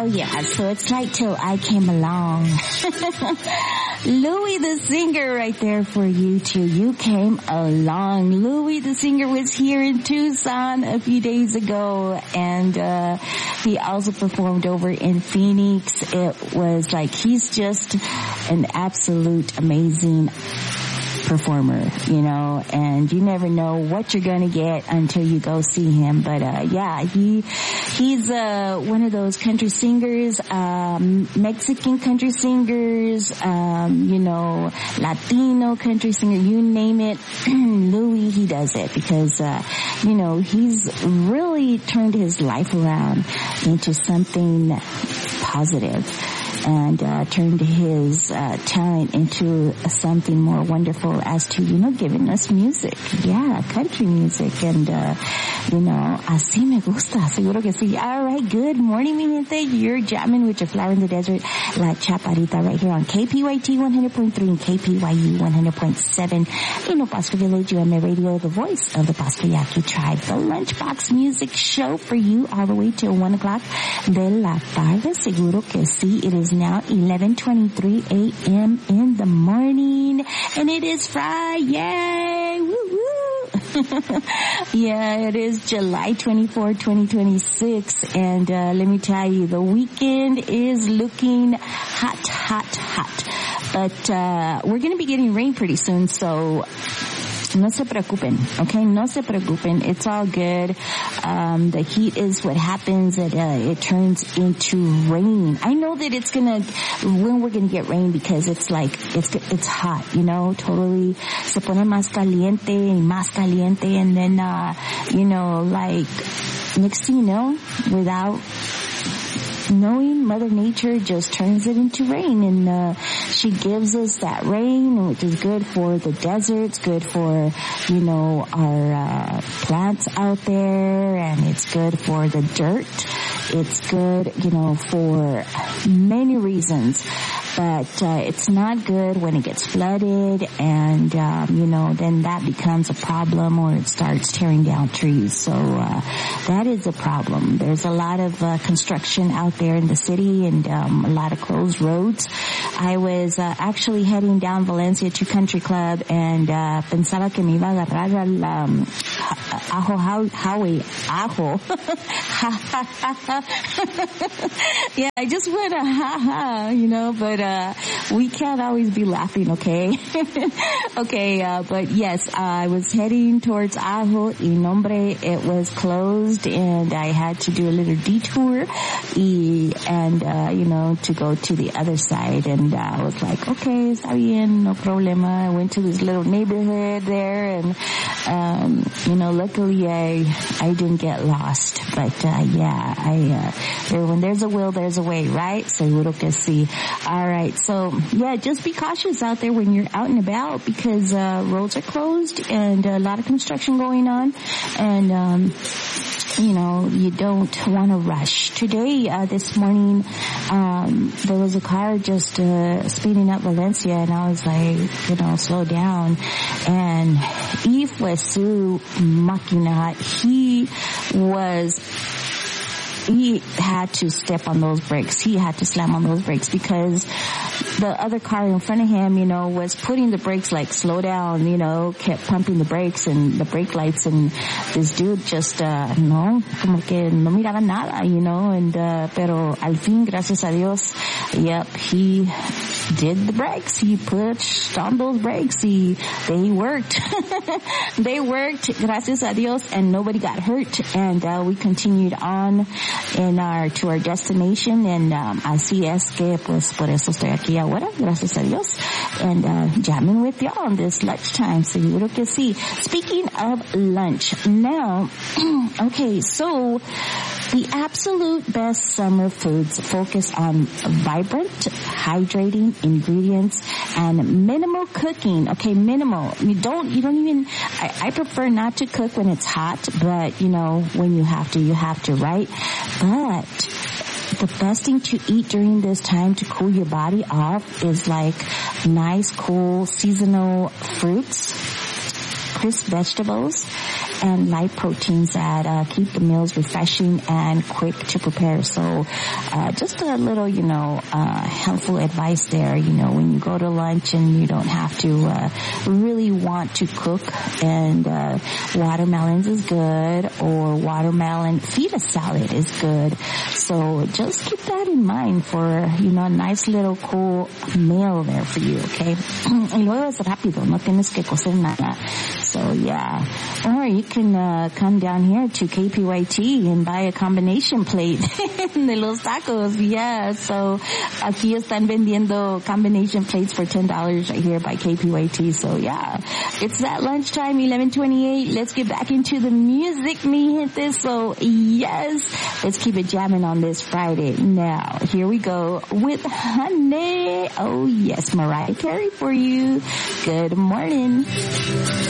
Oh yeah, so it's like Till I Came Along. Louie the Singer right there for you too. You came along. Louie the Singer was here in Tucson a few days ago, and he also performed over in Phoenix. It was like he's just an absolute amazing performer, you know, and you never know what you're going to get until you go see him. But yeah, he's one of those country singers, Mexican country singers, you know, Latino country singer, you name it. Louie, he does it because you know, he's really turned his life around into something positive, and turned his talent into something more wonderful as to, you know, giving us music. Yeah, country music. And, you know, así me gusta. Seguro que sí. All right, good morning, mi gente. You're jamming with your flower in the desert, La Chaparrita, right here on KPYT 100.3 and KPYU 100.7 in Opasco Village, UMA Radio, the voice of the Pasco Yaqui tribe. The Lunchbox Music Show for you all the way till 1 o'clock de la tarde. Seguro que sí. It is now 11:23 a.m. in the morning, and it is Friday. Woo woo! Yeah, it is July 24, 2026, and let me tell you, the weekend is looking hot, hot, hot. But we're going to be getting rain pretty soon, so no se preocupen, okay? No se preocupen. It's all good. The heat is what happens. It turns into rain. I know that it's when we're gonna get rain, because it's like, it's hot, you know, totally. Se pone más caliente, and then, you know, like, next thing you know, without knowing, Mother Nature just turns it into rain, and she gives us that rain, which is good for the deserts, good for, you know, our plants out there, and it's good for the dirt. It's good, you know, for many reasons. But it's not good when it gets flooded, and you know, then that becomes a problem, or it starts tearing down trees. So that is a problem. There's a lot of construction out there in the city, and a lot of closed roads. I was actually heading down Valencia to Country Club, and pensaba que me iba a agarrar al ajo. Yeah, I just went ha, you know, but we can't always be laughing, okay? Okay, but yes, I was heading towards Ajo y Nombre. It was closed, and I had to do a little detour, and you know, to go to the other side. And I was like, okay, está bien, no problema. I went to this little neighborhood there, and you know, luckily I didn't get lost. But yeah, when there's a will, there's a way, right? Seguro que sí. All right, so yeah, just be cautious out there when you're out and about, because roads are closed and a lot of construction going on, and you know, you don't want to rush. Today, this morning, there was a car just speeding up Valencia, and I was like, you know, slow down. And y fue su máquina. He had to step on those brakes. He had to slam on those brakes, because the other car in front of him, you know, was putting the brakes like, slow down, you know, kept pumping the brakes and the brake lights, and this dude just, no, como que no miraba nada, you know, and, pero al fin, gracias a Dios, yep, he did the brakes. He pushed on those brakes. They worked. They worked, gracias a Dios, and nobody got hurt, and, we continued on to our destination, and así es que pues por eso estoy aquí ahora, gracias a Dios, and jamming with y'all on this lunchtime. Seguro que sí. Speaking of lunch, now, okay, so the absolute best summer foods focus on vibrant, hydrating ingredients and minimal cooking. Okay, minimal. You don't even, I prefer not to cook when it's hot, but you know, when you have to, right? But the best thing to eat during this time to cool your body off is like nice, cool, seasonal fruits, crisp vegetables, and light proteins that keep the meals refreshing and quick to prepare. So just a little, helpful advice there. When you go to lunch and you don't have to really want to cook, and watermelons is good, or watermelon feta salad is good. So just keep that in mind for, a nice little cool meal there for you, okay? Y luego es rápido, no tienes que cocer nada. So yeah. Or you can come down here to KPYT and buy a combination plate de los tacos. Yeah. So aquí están vendiendo combination plates for $10 right here by KPYT. So yeah. It's that lunchtime, 11:28. Let's get back into the music, mi gente. So yes, let's keep it jamming on this Friday. Now, here we go with Honey. Oh yes, Mariah Carey for you. Good morning.